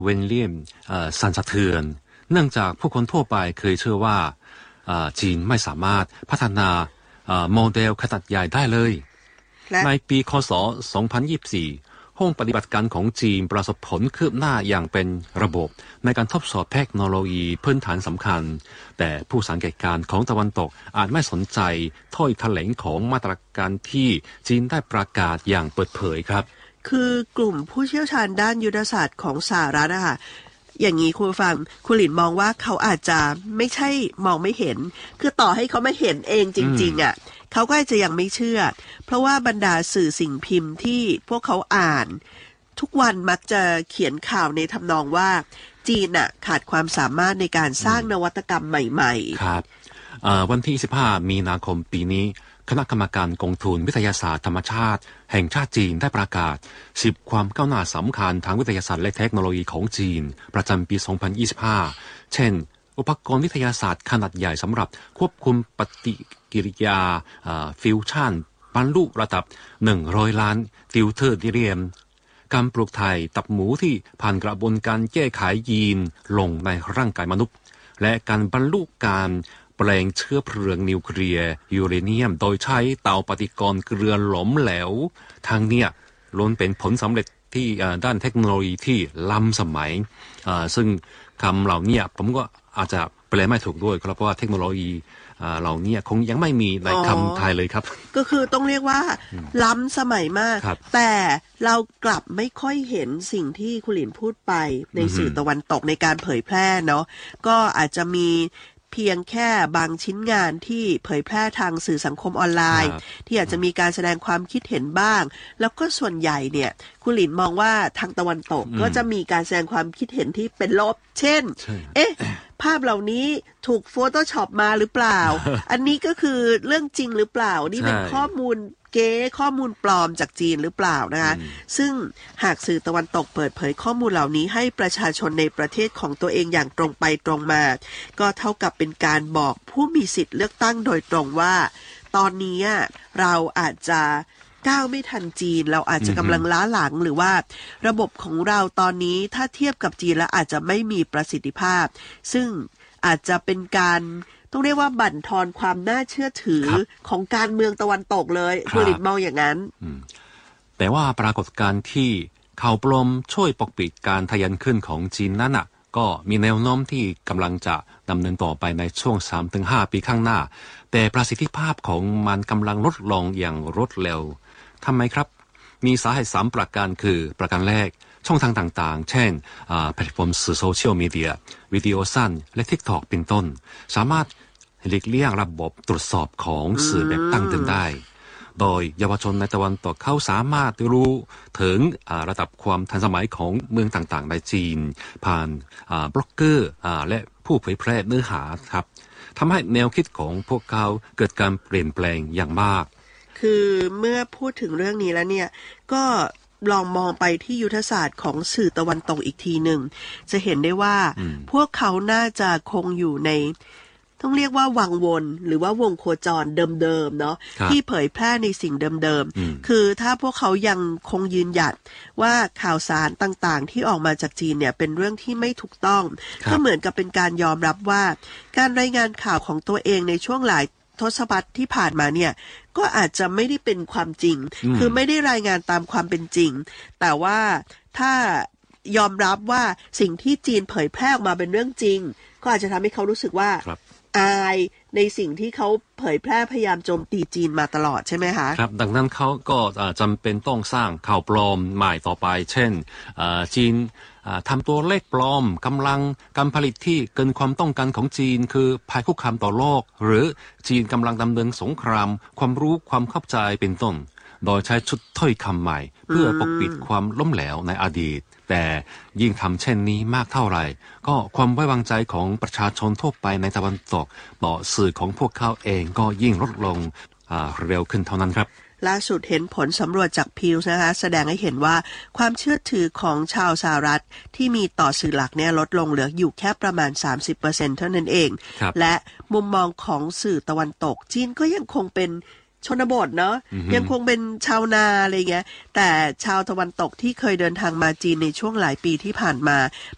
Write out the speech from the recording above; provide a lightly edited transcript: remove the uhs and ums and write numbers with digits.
เวนเลียมสั่นสะเทือนเนื่องจากผู้คนทั่วไปเคยเชื่อว่าจีนไม่สามารถพัฒนาโมเดลขนาดใหญ่ได้เลยในปีคศ 2024 ห้องปฏิบัติการของจีนประสบผลคืบหน้าอย่างเป็นระบบในการทดสอบเทคโนโลยีพื้นฐานสำคัญแต่ผู้สังเกตการณ์ของตะวันตกอาจไม่สนใจถ้อยแถลงของมาตรการที่จีนได้ประกาศอย่างเปิดเผยครับคือกลุ่มผู้เชี่ยวชาญด้านยุทธศาสตร์ของสหรัฐนะคะอย่างนี้คุณฟังคุณหลินมองว่าเขาอาจจะไม่ใช่มองไม่เห็นคือต่อให้เขาไม่เห็นเองจริงๆเขาก็อาจจะยังไม่เชื่อเพราะว่าบรรดาสื่อสิ่งพิมพ์ที่พวกเขาอ่านทุกวันมักจะเขียนข่าวในทำนองว่าจีนขาดความสามารถในการสร้างนวัตกรรมใหม่ๆครับวันที่25มีนาคมปีนี้คณะกรรมการกองทุนวิทยาศาสตร์ธรรมชาติแห่งชาติจีนได้ประกาศ10ความก้าวหน้าสำคัญทางวิทยาศาสตร์และเทคโนโลยีของจีนประจำปี 2025 เช่นอุปกรณ์วิทยาศาสตร์ขนาดใหญ่สำหรับควบคุมปฏิกิริยาฟิวชั่นบรรลุระดับ100ล้านฟิลเตอร์เรียมการปลูกถ่ายตับหมูที่ผ่านกระบวนการแก้ไขยีนลงในร่างกายมนุษย์และการบรรลุการแปลงเชื้อเพลิงนิวเคลียร์ยูเรเนียมโดยใช้เตาปฏิกรณ์เกลือหลอมเหลวทางเนี้ยล้วนเป็นผลสำเร็จที่ด้านเทคโนโลยีที่ล้ำสมัยซึ่งคำเหล่านี้ผมก็อาจจะแปลไม่ถูกด้วยเพราะว่าเทคโนโลยีเหล่านี้คงยังไม่มีในคำไทยเลยครับก็คือต้องเรียกว่าล้ำสมัยมากแต่เรากลับไม่ค่อยเห็นสิ่งที่คุณหลินพูดไปในสื่อตะวันตกในการเผยแพร่เนาะก็อาจจะมีเพียงแค่บางชิ้นงานที่เผยแพร่ทางสื่อสังคมออนไลน์ที่อาจจะมีการแสดงความคิดเห็นบ้างแล้วก็ส่วนใหญ่เนี่ยคุณหลินมองว่าทางตะวันตกก็จะมีการแสดงความคิดเห็นที่เป็นลบเช่นภาพเหล่านี้ถูก Photoshop มาหรือเปล่า อันนี้ก็คือเรื่องจริงหรือเปล่านี่เป็นข้อมูลเก๊ข้อมูลปลอมจากจีนหรือเปล่านะคะซึ่งหากสื่อตะวันตกเปิดเผยข้อมูลเหล่านี้ให้ประชาชนในประเทศของตัวเองอย่างตรงไปตรงมาก็เท่ากับเป็นการบอกผู้มีสิทธิ์เลือกตั้งโดยตรงว่าตอนนี้เราอาจจะก้าวไม่ทันจีนเราอาจจะกำลังล้าหลังหรือว่าระบบของเราตอนนี้ถ้าเทียบกับจีนแล้วอาจจะไม่มีประสิทธิภาพซึ่งอาจจะเป็นการต้องเรียกว่าบั่นทอนความน่าเชื่อถือของการเมืองตะวันตกเลยคุณหลินมองอย่างนั้นแต่ว่าปรากฏการณ์ที่ข่าวปลอมช่วยปกปิดการทะยานขึ้นของจีนนั้นก็มีแนวโน้มที่กำลังจะดำเนินต่อไปในช่วง 3-5 ปีข้างหน้าแต่ประสิทธิภาพของมันกำลังลดลงอย่างรวดเร็วทำไมครับมีสาเหตุ3ประการคือประการแรกช่องทางต่างๆเช่นแพลตฟอร์มสื่อโซเชียลมีเดียวิดีโอสั้นและ TikTok เป็นต้นสามารถหลีกเลี่ยงระบบตรวจสอบของสื่อแบบตั้งเดิมได้โดยเยาวชนในตะวันตกเขาสามารถรู้ถึงระดับความทันสมัยของเมืองต่างๆในจีนผ่านบล็อกเกอร์และผู้เผยแพร่เนื้อหาครับทำให้แนวคิดของพวกเขาเกิดการเปลี่ยนแปลงอย่างมากคือเมื่อพูดถึงเรื่องนี้แล้วเนี่ยก็ลองมองไปที่ยุทธศาสตร์ของสื่อตะวันตกอีกทีหนึ่งจะเห็นได้ว่าพวกเขาน่าจะคงอยู่ในต้องเรียกว่าวังวนหรือว่าวงโคจรเดิมๆเนาะที่เผยแพร่ในสิ่งเดิมๆคือถ้าพวกเขายังคงยืนหยัดว่าข่าวสารต่างๆที่ออกมาจากจีนเนี่ยเป็นเรื่องที่ไม่ถูกต้องก็เหมือนกับเป็นการยอมรับว่าการรายงานข่าวของตัวเองในช่วงหลายทศวรรษที่ผ่านมาเนี่ยก็อาจจะไม่ได้เป็นความจริงคือไม่ได้รายงานตามความเป็นจริงแต่ว่าถ้ายอมรับว่าสิ่งที่จีนเผยแพร่ออกมาเป็นเรื่องจริงก็อาจจะทำให้เขารู้สึกว่าอายในสิ่งที่เขาเผยแพร่พยายามโจมตีจีนมาตลอดใช่ไหมคะครับดังนั้นเขาก็จำเป็นต้องสร้างข่าวปลอมใหม่ต่อไปเช่นจีนทำตัวเลขปลอมกำลังการผลิตที่เกินความต้องการของจีนคือภัยคุกคามต่อโลกหรือจีนกำลังดำเนินสงครามความรู้ความเข้าใจเป็นต้นโดยใช้ชุดถ้อยคำใหม่เพื่อปกปิดความล้มเหลวในอดีตแต่ยิ่งทำเช่นนี้มากเท่าไหร่ก็ความไว้วางใจของประชาชนทั่วไปในตะวันตกต่อสื่อของพวกเขาเองก็ยิ่งลดลงเร็วขึ้นเท่านั้นครับล่าสุดเห็นผลสำรวจจากพิวส์นะคะแสดงให้เห็นว่าความเชื่อถือของชาวสหรัฐที่มีต่อสื่อหลักเนี่ยลดลงเหลืออยู่แค่ประมาณ 30% เท่านั้นเองและมุมมองของสื่อตะวันตกจีนก็ยังคงเป็นชนบทเนาะยังคงเป็นชาวนาอะไรเงี้ยแต่ชาวตะวันตกที่เคยเดินทางมาจีนในช่วงหลายปีที่ผ่านมา